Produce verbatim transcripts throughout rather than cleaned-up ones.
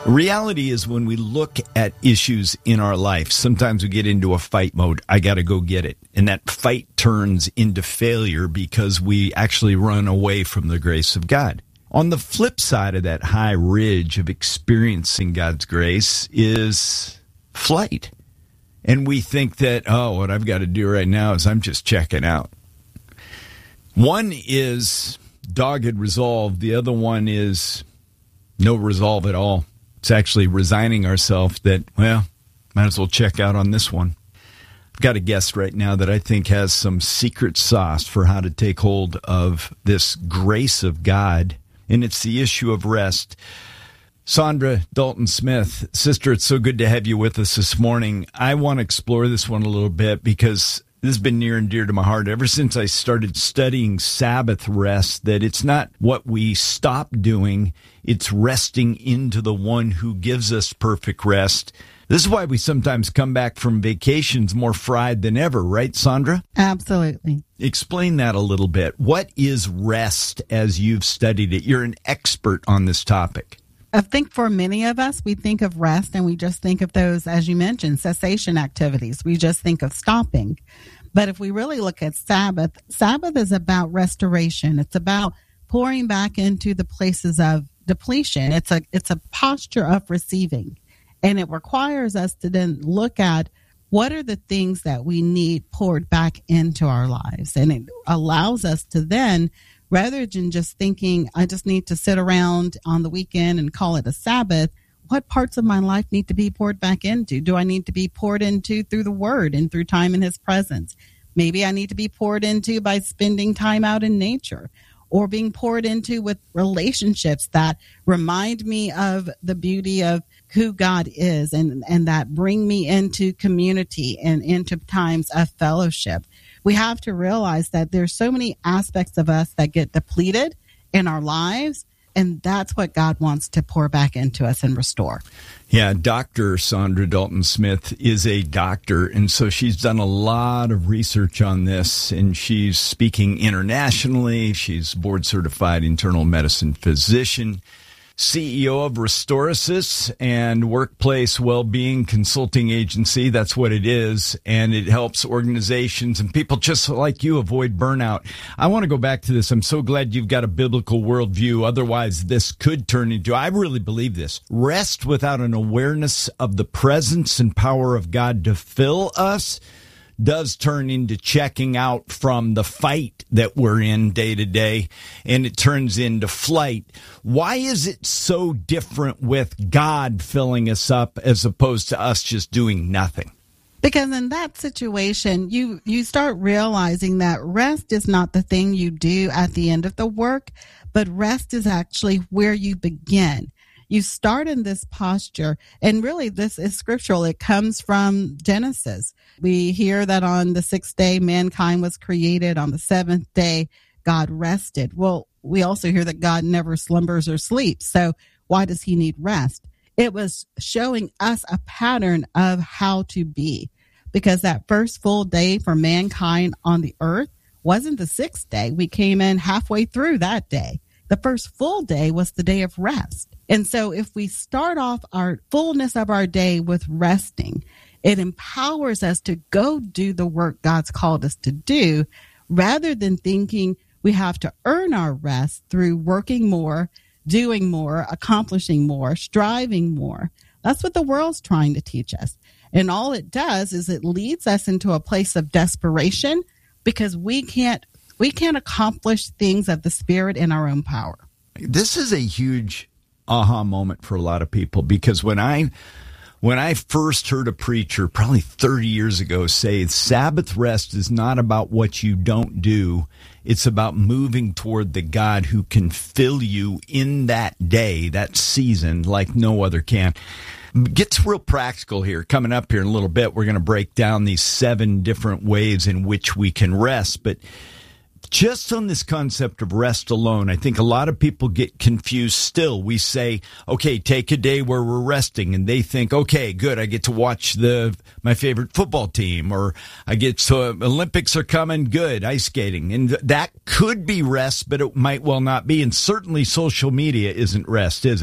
Reality is when we look at issues in our life, sometimes we get into a fight mode. I got to go get it. And that fight turns into failure because we actually run away from the grace of God. On the flip side of that high ridge of experiencing God's grace is flight. And we think that, oh, what I've got to do right now is I'm just checking out. One is dogged resolve. The other one is no resolve at all. It's actually resigning ourselves that, well, might as well check out on this one. I've got a guest right now that I think has some secret sauce for how to take hold of this grace of God, and it's the issue of rest. Saundra Dalton Smith, sister, it's so good to have you with us this morning. I want to explore this one a little bit because this has been near and dear to my heart ever since I started studying Sabbath rest, that it's not what we stop doing, it's resting into the one who gives us perfect rest. This is why we sometimes come back from vacations more fried than ever, right, Saundra? Absolutely. Explain that a little bit. What is rest as you've studied it? You're an expert on this topic. I think for many of us, we think of rest and we just think of those, as you mentioned, cessation activities. We just think of stopping. But if we really look at Sabbath, Sabbath is about restoration. It's about pouring back into the places of depletion. It's a it's a posture of receiving. And it requires us to then look at what are the things that we need poured back into our lives. And it allows us to then, rather than just thinking, I just need to sit around on the weekend and call it a Sabbath, what parts of my life need to be poured back into? Do I need to be poured into through the Word and through time in His presence? Maybe I need to be poured into by spending time out in nature, or being poured into with relationships that remind me of the beauty of who God is, and, and that bring me into community and into times of fellowship. We have to realize that there's so many aspects of us that get depleted in our lives, and that's what God wants to pour back into us and restore. Yeah, Doctor Saundra Dalton Smith is a doctor, and so she's done a lot of research on this, and she's speaking internationally. She's board-certified internal medicine physician, C E O of Restorasis and Workplace Wellbeing Consulting Agency. That's what it is. And it helps organizations and people just like you avoid burnout. I want to go back to this. I'm so glad you've got a biblical worldview. Otherwise, this could turn into, I really believe this, rest without an awareness of the presence and power of God to fill us does turn into checking out from the fight that we're in day to day, and it turns into flight. Why is it so different with God filling us up as opposed to us just doing nothing? Because in that situation, you, you start realizing that rest is not the thing you do at the end of the work, but rest is actually where you begin. You start in this posture, and really this is scriptural. It comes from Genesis. We hear that on the sixth day, mankind was created. On the seventh day, God rested. Well, we also hear that God never slumbers or sleeps. So why does he need rest? It was showing us a pattern of how to be, because that first full day for mankind on the earth wasn't the sixth day. We came in halfway through that day. The first full day was the day of rest. And so if we start off our fullness of our day with resting, it empowers us to go do the work God's called us to do, rather than thinking we have to earn our rest through working more, doing more, accomplishing more, striving more. That's what the world's trying to teach us. And all it does is it leads us into a place of desperation, because we can't we can't accomplish things of the Spirit in our own power. This is a huge aha moment for a lot of people, because when I when I first heard a preacher probably thirty years ago say Sabbath rest is not about what you don't do, it's about moving toward the God who can fill you in that day, that season, like no other can. Gets real practical here. Coming up here in a little bit, we're going to break down these seven different ways in which we can rest, but just on this concept of rest alone, I think a lot of people get confused still. We say, okay, take a day where we're resting, and they think, okay, good, I get to watch the my favorite football team, or I get to, Olympics are coming, good, ice skating. And that could be rest, but it might well not be. And certainly social media isn't rest, is it?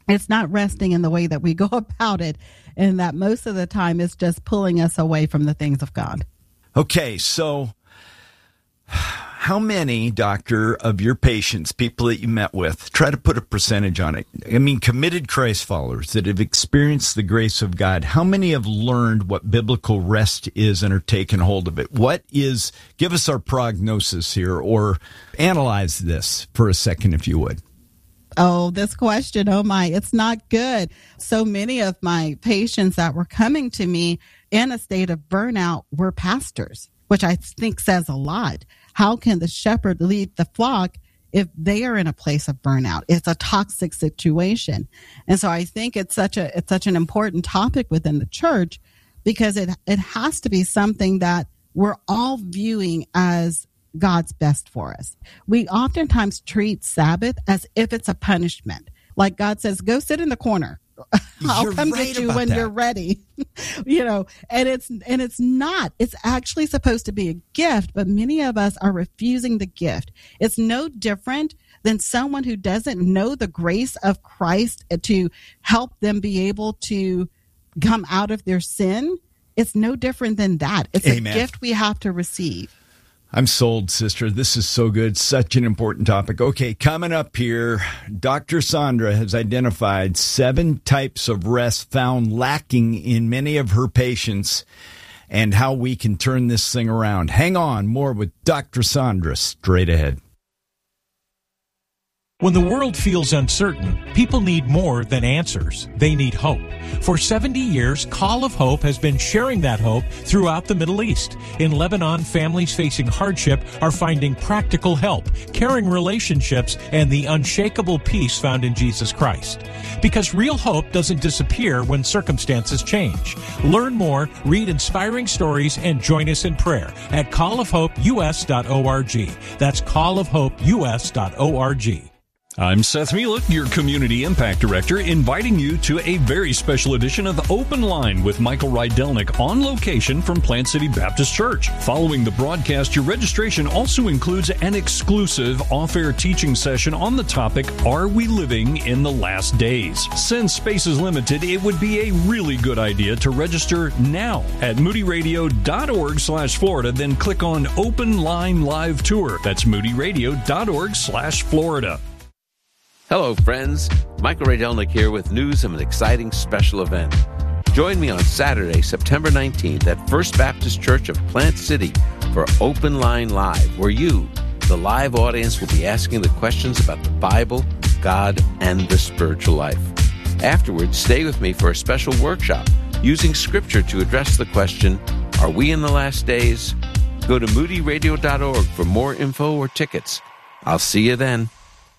it's not resting in the way that we go about it, and that most of the time it's just pulling us away from the things of God. Okay, so how many, doctor, of your patients, people that you met with, try to put a percentage on it? I mean, committed Christ followers that have experienced the grace of God, how many have learned what biblical rest is and are taking hold of it? What is, give us our prognosis here, or analyze this for a second, if you would. Oh, this question, oh my, it's not good. So many of my patients that were coming to me in a state of burnout were pastors, which I think says a lot. How can the shepherd lead the flock if they are in a place of burnout? It's a toxic situation. And so I think it's such a it's such an important topic within the church, because it it has to be something that we're all viewing as God's best for us. We oftentimes treat Sabbath as if it's a punishment. Like God says, go sit in the corner. I'll you're come right get you about when that. you're ready. You know, and it's and it's not. It's actually supposed to be a gift, but many of us are refusing the gift. It's no different than someone who doesn't know the grace of Christ to help them be able to come out of their sin. It's no different than that. It's Amen. A gift we have to receive. I'm sold, sister. This is so good. Such an important topic. Okay, coming up here, Doctor Sandra has identified seven types of rest found lacking in many of her patients and how we can turn this thing around. Hang on, more with Doctor Sandra straight ahead. When the world feels uncertain, people need more than answers. They need hope. For seventy years, Call of Hope has been sharing that hope throughout the Middle East. In Lebanon, families facing hardship are finding practical help, caring relationships, and the unshakable peace found in Jesus Christ. Because real hope doesn't disappear when circumstances change. Learn more, read inspiring stories, and join us in prayer at call of hope u s dot org. That's call of hope u s dot org. I'm Seth Mielek, your Community Impact Director, inviting you to a very special edition of Open Line with Michael Rydelnik on location from Plant City Baptist Church. Following the broadcast, your registration also includes an exclusive off-air teaching session on the topic, Are We Living in the Last Days? Since space is limited, it would be a really good idea to register now at moodyradio.org slash Florida, then click on Open Line Live Tour. That's moodyradio.org slash Florida. Hello, friends. Michael Rydelnik here with news of an exciting special event. Join me on Saturday, September nineteenth at First Baptist Church of Plant City for Open Line Live, where you, the live audience, will be asking the questions about the Bible, God, and the spiritual life. Afterwards, stay with me for a special workshop using Scripture to address the question, Are we in the last days? Go to moody radio dot org for more info or tickets. I'll see you then.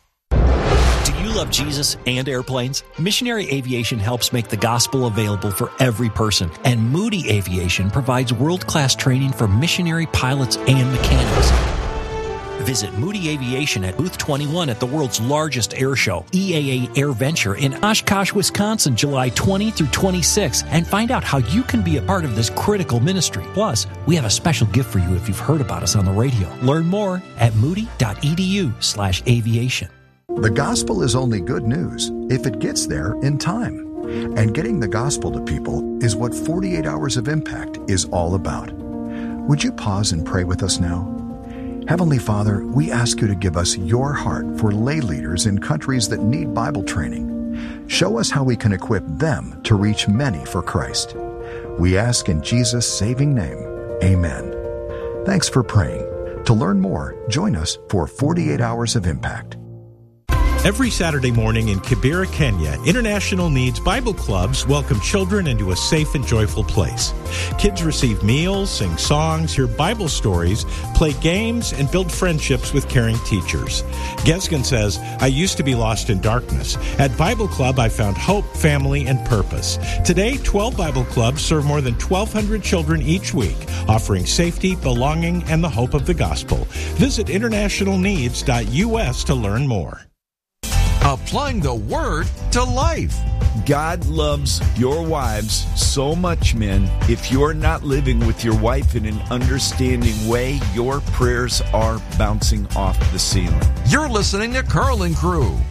Love Jesus and airplanes? Missionary Aviation helps make the gospel available for every person, and Moody Aviation provides world-class training for missionary pilots and mechanics. Visit Moody Aviation at Booth twenty-one at the world's largest air show, E A A Air Venture in Oshkosh, Wisconsin, July twentieth through twenty-sixth, and find out how you can be a part of this critical ministry. Plus, we have a special gift for you if you've heard about us on the radio. Learn more at moody.edu slash aviation. The gospel is only good news if it gets there in time. And getting the gospel to people is what forty-eight Hours of Impact is all about. Would you pause and pray with us now? Heavenly Father, we ask you to give us your heart for lay leaders in countries that need Bible training. Show us how we can equip them to reach many for Christ. We ask in Jesus' saving name, amen. Thanks for praying. To learn more, join us for forty-eight Hours of Impact. Every Saturday morning in Kibera, Kenya, International Needs Bible Clubs welcome children into a safe and joyful place. Kids receive meals, sing songs, hear Bible stories, play games, and build friendships with caring teachers. Gesgen says, I used to be lost in darkness. At Bible Club, I found hope, family, and purpose. Today, twelve Bible Clubs serve more than twelve hundred children each week, offering safety, belonging, and the hope of the gospel. Visit international needs dot u s to learn more. Applying the Word to life. God loves your wives so much, men. If you're not living with your wife in an understanding way, your prayers are bouncing off the ceiling. You're listening to Carl and Crew.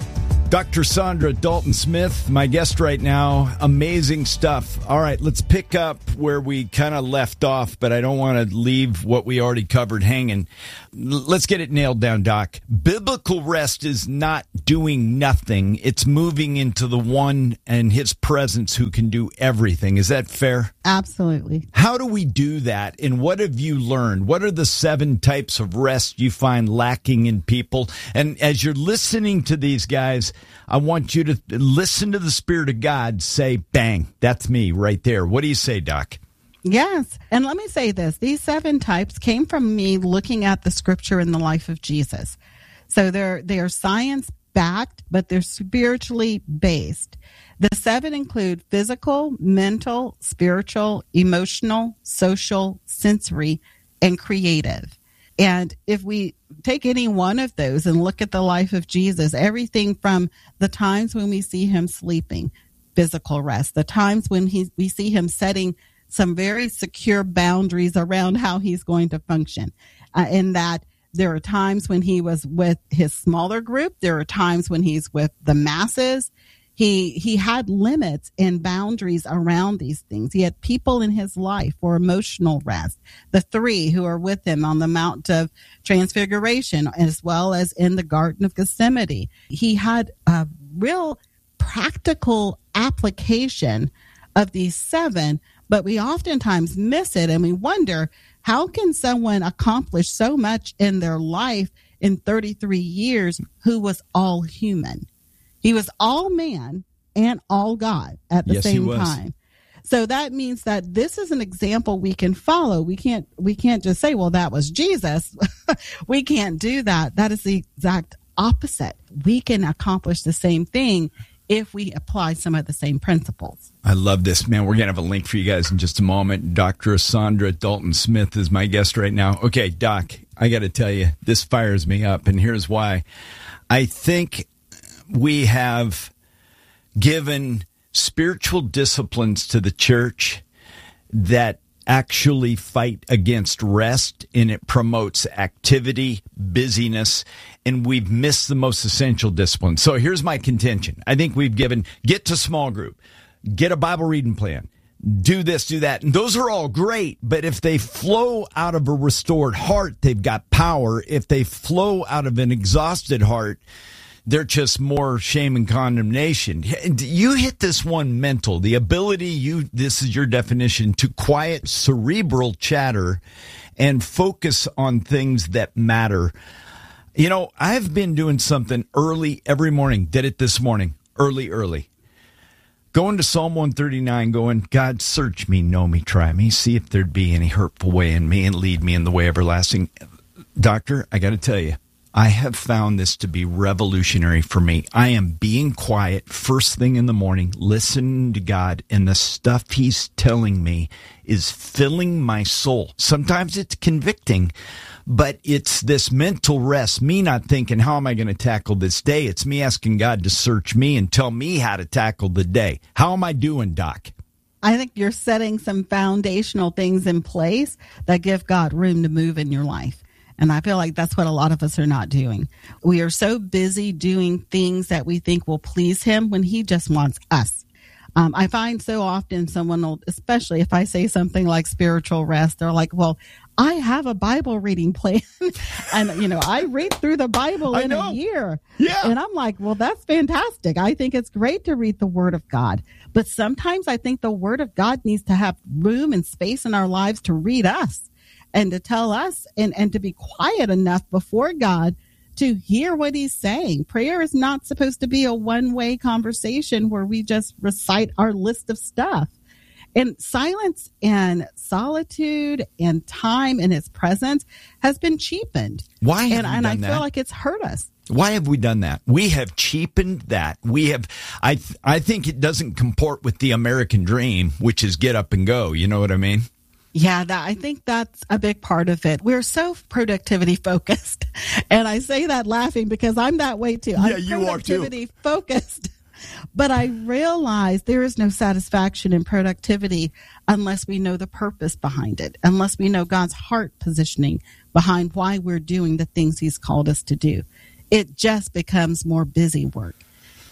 Doctor Sandra Dalton Smith, my guest right now. Amazing stuff. All right, let's pick up where we kind of left off, but I don't want to leave what we already covered hanging. Let's get it nailed down, Doc. Biblical rest is not doing nothing. It's moving into the one and his presence who can do everything. Is that fair? Absolutely. How do we do that? And what have you learned? What are the seven types of rest you find lacking in people? And as you're listening to these guys, I want you to listen to the Spirit of God say, bang, that's me right there. What do you say, Doc? Yes. And let me say this. These seven types came from me looking at the scripture in the life of Jesus. So they're, they're science-backed, but they're spiritually based. The seven include physical, mental, spiritual, emotional, social, sensory, and creative. And if we take any one of those and look at the life of Jesus, everything from the times when we see him sleeping, physical rest, the times when he, we see him setting some very secure boundaries around how he's going to function, uh, in that there are times when he was with his smaller group. There are times when he's with the masses. He he had limits and boundaries around these things. He had people in his life for emotional rest. The three who are with him on the Mount of Transfiguration, as well as in the Garden of Gethsemane. He had a real practical application of these seven, but we oftentimes miss it, and we wonder, how can someone accomplish so much in their life in thirty-three years who was all human? He was all man and all God at the yes, same time. So that means that this is an example we can follow. We can't we can't just say, well, that was Jesus. We can't do that. That is the exact opposite. We can accomplish the same thing if we apply some of the same principles. I love this, man. We're going to have a link for you guys in just a moment. Doctor Sandra Dalton Smith is my guest right now. Okay, Doc, I got to tell you, this fires me up, and here's why. I think we have given spiritual disciplines to the church that actually fight against rest, and it promotes activity, busyness, and we've missed the most essential discipline. So here's my contention. I think we've given, get to small group, get a Bible reading plan, do this, do that. And those are all great, but if they flow out of a restored heart, they've got power. If they flow out of an exhausted heart, they're just more shame and condemnation. You hit this one, mental, the ability, you, this is your definition, to quiet cerebral chatter and focus on things that matter. You know, I've been doing something early every morning, did it this morning, early, early. Going to Psalm one thirty-nine, going, God, search me, know me, try me, see if there'd be any hurtful way in me and lead me in the way everlasting. Doctor, I got to tell you, I have found this to be revolutionary for me. I am being quiet first thing in the morning, listening to God, and the stuff he's telling me is filling my soul. Sometimes it's convicting, but it's this mental rest, me not thinking, how am I going to tackle this day? It's me asking God to search me and tell me how to tackle the day. How am I doing, Doc? I think you're setting some foundational things in place that give God room to move in your life. And I feel like that's what a lot of us are not doing. We are so busy doing things that we think will please him when he just wants us. Um, I find so often someone will, especially if I say something like spiritual rest, they're like, well, I have a Bible reading plan. And, you know, I read through the Bible in a year. Yeah. And I'm like, well, that's fantastic. I think it's great to read the Word of God. But sometimes I think the Word of God needs to have room and space in our lives to read us. And to tell us and, and to be quiet enough before God to hear what he's saying. Prayer is not supposed to be a one-way conversation where we just recite our list of stuff. And silence and solitude and time in his presence has been cheapened. Why have and, we and done I that? feel like it's hurt us. Why have we done that? We have cheapened that. We have, I, th- I think it doesn't comport with the American dream, which is get up and go. You know what I mean? Yeah, that, I think that's a big part of it. We're so productivity focused. And I say that laughing because I'm that way too. Yeah, I'm you are too. productivity focused. But I realize there is no satisfaction in productivity unless we know the purpose behind it, unless we know God's heart positioning behind why we're doing the things he's called us to do. It just becomes more busy work.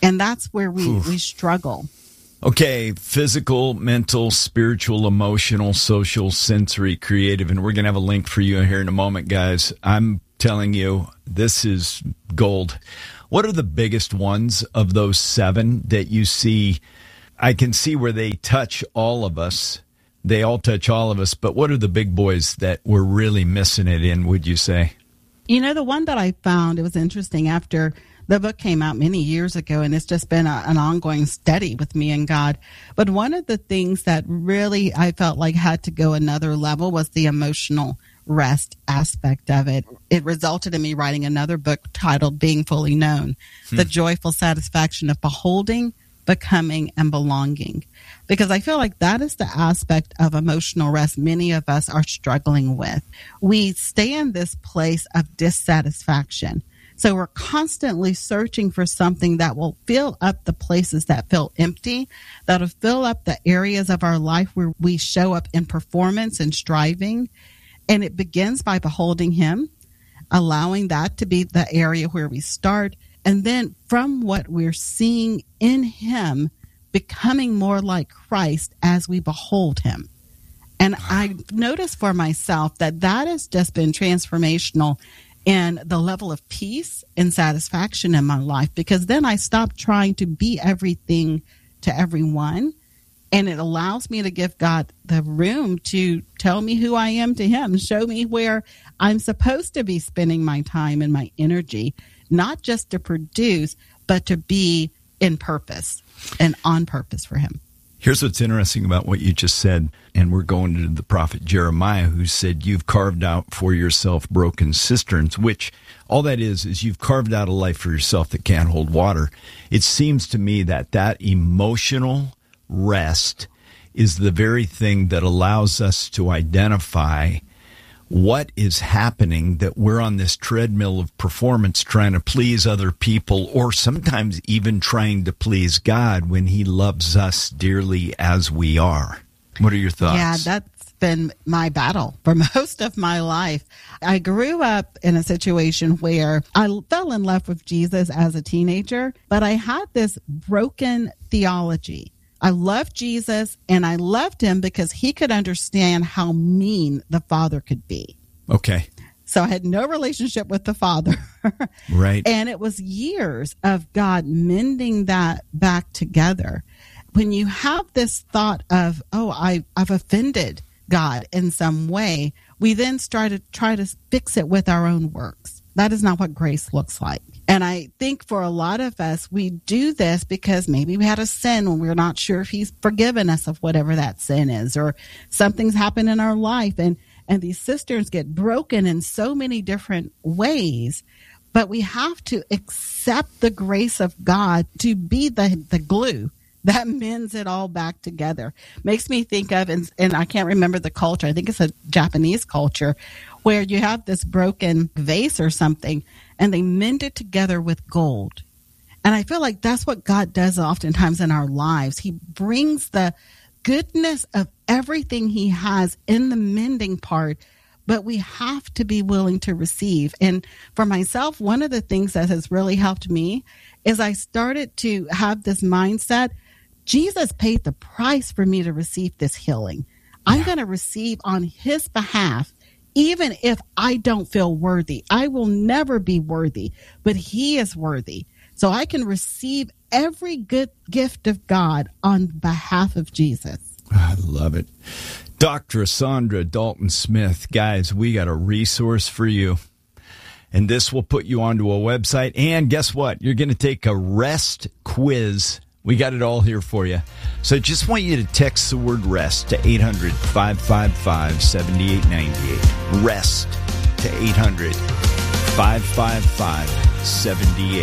And that's where we, we struggle. Okay, physical, mental, spiritual, emotional, social, sensory, creative, and we're going to have a link for you here in a moment, guys. I'm telling you, this is gold. What are the biggest ones of those seven that you see? I can see where they touch all of us. They all touch all of us, but what are the big boys that we're really missing it in, would you say? You know, the one that I found, it was interesting after the book came out many years ago, and it's just been a, an ongoing study with me and God. But one of the things that really I felt like had to go another level was the emotional rest aspect of it. It resulted in me writing another book titled Being Fully Known, hmm. The Joyful Satisfaction of Beholding, Becoming, and Belonging. Because I feel like that is the aspect of emotional rest many of us are struggling with. We stay in this place of dissatisfaction. So we're constantly searching for something that will fill up the places that feel empty, that'll fill up the areas of our life where we show up in performance and striving. And it begins by beholding Him, allowing that to be the area where we start. And then from what we're seeing in Him, becoming more like Christ as we behold Him. And I noticed for myself that that has just been transformational in the level of peace and satisfaction in my life, because then I stopped trying to be everything to everyone. And it allows me to give God the room to tell me who I am to Him, show me where I'm supposed to be spending my time and my energy, not just to produce, but to be in purpose and on purpose for Him. Here's what's interesting about what you just said, and we're going to the prophet Jeremiah, who said, you've carved out for yourself broken cisterns, which all that is, is you've carved out a life for yourself that can't hold water. It seems to me that that emotional rest is the very thing that allows us to identify what is happening, that we're on this treadmill of performance trying to please other people, or sometimes even trying to please God when He loves us dearly as we are. What are your thoughts? Yeah, that's been my battle for most of my life. I grew up in a situation where I fell in love with Jesus as a teenager, but I had this broken theology. I loved Jesus, and I loved Him because He could understand how mean the Father could be. Okay. So I had no relationship with the Father. Right. And it was years of God mending that back together. When you have this thought of, oh, I, I've offended God in some way, we then start to try to fix it with our own works. That is not what grace looks like. And I think for a lot of us, we do this because maybe we had a sin when we're not sure if He's forgiven us of whatever that sin is, or something's happened in our life. And, and these cisterns get broken in so many different ways. But we have to accept the grace of God to be the, the glue that mends it all back together. Makes me think of, and, and I can't remember the culture, I think it's a Japanese culture, where you have this broken vase or something, and they mend it together with gold. And I feel like that's what God does oftentimes in our lives. He brings the goodness of everything He has in the mending part, but we have to be willing to receive. And for myself, one of the things that has really helped me is I started to have this mindset. Jesus paid the price for me to receive this healing. I'm going to receive on His behalf, even if I don't feel worthy. I will never be worthy, but He is worthy. So I can receive every good gift of God on behalf of Jesus. I love it. Doctor Sandra Dalton Smith, guys, we got a resource for you. And this will put you onto a website. And guess what? You're going to take a rest quiz. We got it all here for you. So just want you to text the word REST to eight hundred, five five five, seven eight nine eight. REST to eight hundred, five five five, seven eight